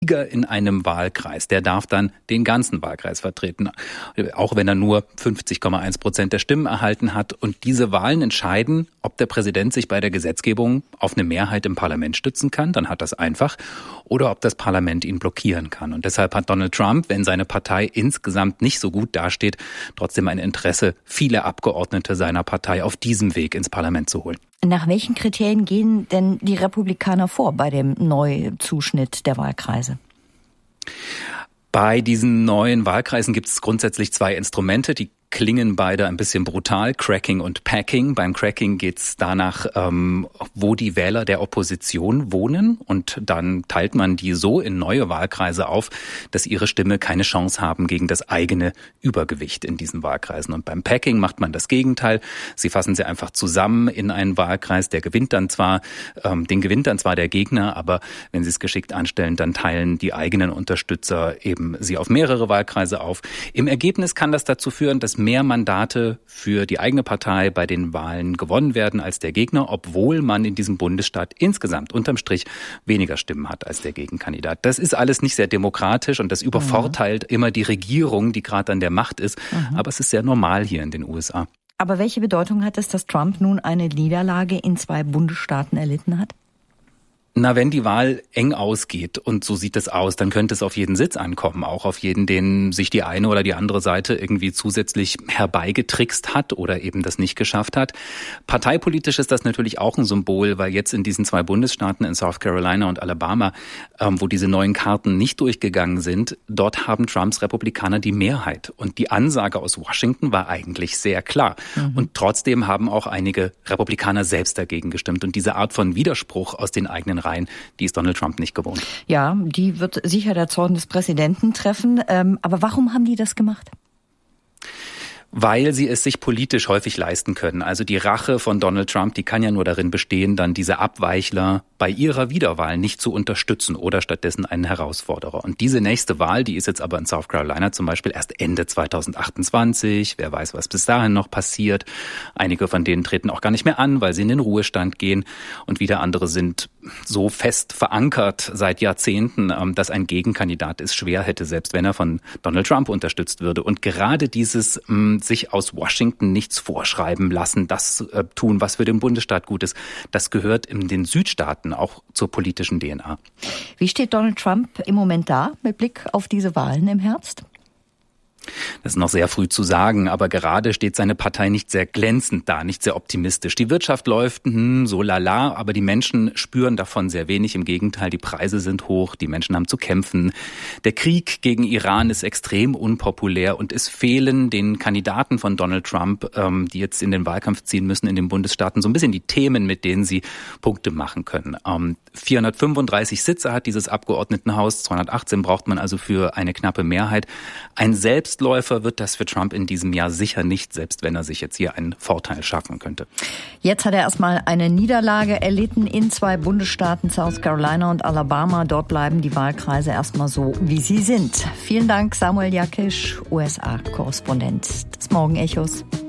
Sieger in einem Wahlkreis, der darf dann den ganzen Wahlkreis vertreten, auch wenn er nur 50,1% der Stimmen erhalten hat. Und diese Wahlen entscheiden, ob der Präsident sich bei der Gesetzgebung auf eine Mehrheit im Parlament stützen kann, dann hat das einfach, oder ob das Parlament ihn blockieren kann. Und deshalb hat Donald Trump, wenn seine Partei insgesamt nicht so gut dasteht, trotzdem ein Interesse, viele Abgeordnete seiner Partei auf diesem Weg ins Parlament zu holen. Nach welchen Kriterien gehen denn die Republikaner vor bei dem Neuzuschnitt der Wahlkreise? Bei diesen neuen Wahlkreisen gibt es grundsätzlich zwei Instrumente, die klingen beide ein bisschen brutal, Cracking und Packing. Beim Cracking geht's danach, wo die Wähler der Opposition wohnen, und dann teilt man die so in neue Wahlkreise auf, dass ihre Stimme keine Chance haben gegen das eigene Übergewicht in diesen Wahlkreisen. Und beim Packing macht man das Gegenteil. Sie fassen sie einfach zusammen in einen Wahlkreis, den gewinnt dann zwar der Gegner, aber wenn sie es geschickt anstellen, dann teilen die eigenen Unterstützer eben sie auf mehrere Wahlkreise auf. Im Ergebnis kann das dazu führen, dass mehr Mandate für die eigene Partei bei den Wahlen gewonnen werden als der Gegner, obwohl man in diesem Bundesstaat insgesamt unterm Strich weniger Stimmen hat als der Gegenkandidat. Das ist alles nicht sehr demokratisch und das übervorteilt immer die Regierung, die gerade an der Macht ist. Aber es ist sehr normal hier in den USA. Aber welche Bedeutung hat es, dass Trump nun eine Niederlage in 2 Bundesstaaten erlitten hat? Na, wenn die Wahl eng ausgeht, und so sieht es aus, dann könnte es auf jeden Sitz ankommen, auch auf jeden, den sich die eine oder die andere Seite irgendwie zusätzlich herbeigetrickst hat oder eben das nicht geschafft hat. Parteipolitisch ist das natürlich auch ein Symbol, weil jetzt in diesen 2 Bundesstaaten, in South Carolina und Alabama, wo diese neuen Karten nicht durchgegangen sind, dort haben Trumps Republikaner die Mehrheit. Und die Ansage aus Washington war eigentlich sehr klar. Und trotzdem haben auch einige Republikaner selbst dagegen gestimmt. Und diese Art von Widerspruch aus den eigenen Reihen, die ist Donald Trump nicht gewohnt. Ja, die wird sicher der Zorn des Präsidenten treffen. Aber warum haben die das gemacht? Weil sie es sich politisch häufig leisten können. Also die Rache von Donald Trump, die kann ja nur darin bestehen, dann diese Abweichler bei ihrer Wiederwahl nicht zu unterstützen oder stattdessen einen Herausforderer. Und diese nächste Wahl, die ist jetzt aber in South Carolina zum Beispiel erst Ende 2028. Wer weiß, was bis dahin noch passiert. Einige von denen treten auch gar nicht mehr an, weil sie in den Ruhestand gehen. Und wieder andere sind so fest verankert seit Jahrzehnten, dass ein Gegenkandidat es schwer hätte, selbst wenn er von Donald Trump unterstützt würde. Und gerade dieses sich aus Washington nichts vorschreiben lassen, das tun, was für den Bundesstaat gut ist, das gehört in den Südstaaten auch zur politischen DNA. Wie steht Donald Trump im Moment da mit Blick auf diese Wahlen im Herbst? Das ist noch sehr früh zu sagen, aber gerade steht seine Partei nicht sehr glänzend da, nicht sehr optimistisch. Die Wirtschaft läuft so lala, aber die Menschen spüren davon sehr wenig. Im Gegenteil, die Preise sind hoch, die Menschen haben zu kämpfen. Der Krieg gegen Iran ist extrem unpopulär und es fehlen den Kandidaten von Donald Trump, die jetzt in den Wahlkampf ziehen müssen in den Bundesstaaten, so ein bisschen die Themen, mit denen sie Punkte machen können. 435 Sitze hat dieses Abgeordnetenhaus, 218 braucht man also für eine knappe Mehrheit. Ein Selbstläufer wird das für Trump in diesem Jahr sicher nicht, selbst wenn er sich jetzt hier einen Vorteil schaffen könnte. Jetzt hat er erstmal eine Niederlage erlitten in 2 Bundesstaaten, South Carolina und Alabama. Dort bleiben die Wahlkreise erstmal so, wie sie sind. Vielen Dank, Samuel Jakisch, USA-Korrespondent des Morgenechos.